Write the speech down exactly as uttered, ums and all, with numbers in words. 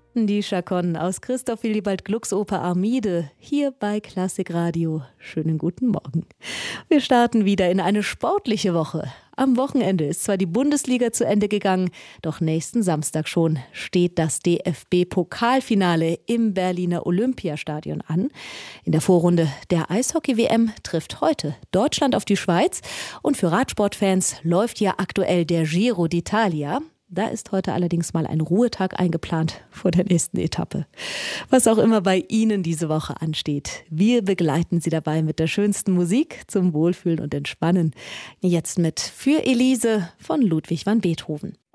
Die Chaconne aus Christoph Willibald Glucks Oper Armide, hier bei Klassikradio. Schönen guten Morgen. Wir starten wieder in eine sportliche Woche. Am Wochenende ist zwar die Bundesliga zu Ende gegangen, doch nächsten Samstag schon steht das D F B-Pokalfinale im Berliner Olympiastadion an. In der Vorrunde der Eishockey-W M trifft heute Deutschland auf die Schweiz und für Radsportfans läuft ja aktuell der Giro d'Italia. Da ist heute allerdings mal ein Ruhetag eingeplant vor der nächsten Etappe. Was auch immer bei Ihnen diese Woche ansteht, wir begleiten Sie dabei mit der schönsten Musik zum Wohlfühlen und Entspannen. Jetzt mit Für Elise von Ludwig van Beethoven.